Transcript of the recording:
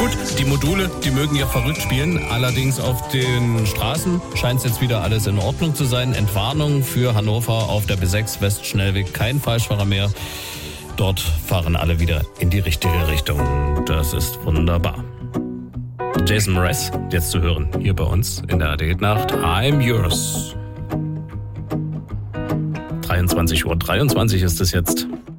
Gut, die Module, die mögen ja verrückt spielen. Allerdings auf den Straßen scheint es jetzt wieder alles in Ordnung zu sein. Entwarnung für Hannover auf der B6 Westschnellweg. Kein Falschfahrer mehr. Dort fahren alle wieder in die richtige Richtung. Das ist wunderbar. Jason Mraz, jetzt zu hören, hier bei uns in der AD-Nacht. I'm Yours. 23:23 Uhr ist es jetzt.